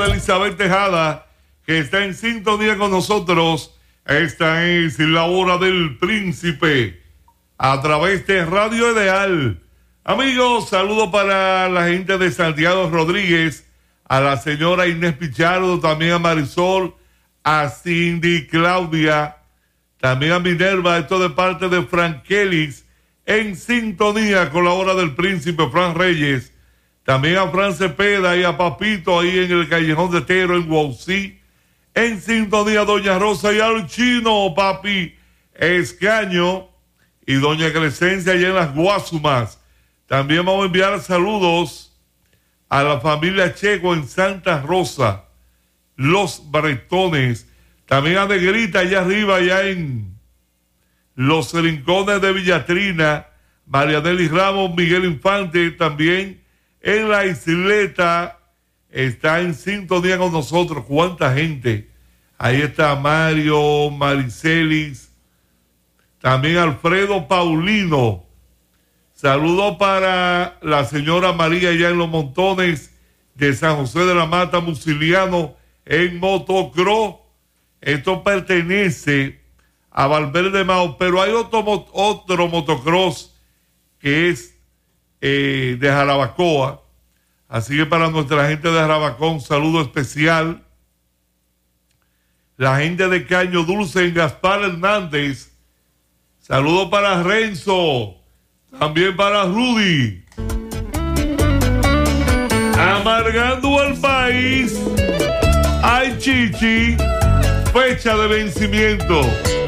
señora Elizabeth Tejada, que está en sintonía con nosotros. Esta es la hora del príncipe a través de Radio Ideal. Amigos, saludos para la gente de Santiago Rodríguez, a la señora Inés Pichardo, también a Marisol, a Cindy Claudia, también a Minerva, esto de parte de Frankelis, en sintonía con la hora del príncipe Fran Reyes, también a Fran Cepeda y a Papito ahí en el Callejón de Tero en Guaucí, en sintonía Doña Rosa y al Chino, papi Escaño y Doña Crescencia allá en las Guasumas. También vamos a enviar saludos a la familia Checo en Santa Rosa, Los Bretones, también a Negrita allá arriba, allá en Los Rincones de Villatrina, María Nelly Ramos, Miguel Infante, también en la Isleta, está en sintonía con nosotros. ¿Cuánta gente? Ahí está Mario, Maricelis, también Alfredo Paulino. Saludos para la señora María allá en Los Montones de San José de la Mata, Musiliano, en motocross. Esto pertenece a Valverde Mao, pero hay otro motocross que es de Jarabacoa. Así que para nuestra gente de Jarabacoa, un saludo especial. La gente de Caño Dulce en Gaspar Hernández. Saludos para Renzo. También para Rudy. Amargando al país. Ay, Chichi. Fecha de vencimiento.